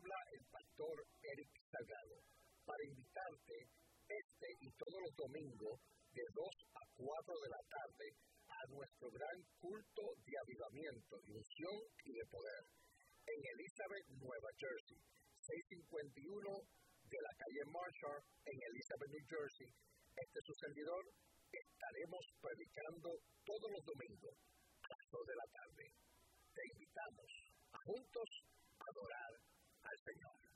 habla el pastor Eric Salgado para invitarte este y todos los domingos de 2 a 4 de la tarde a nuestro gran culto de avivamiento, de unción y de poder en Elizabeth, Nueva Jersey, 651 de la calle Marshall en Elizabeth, New Jersey. Este es su servidor. Estaremos predicando todos los domingos a las 2 de la tarde. Te invitamos a juntos adorar al Señor.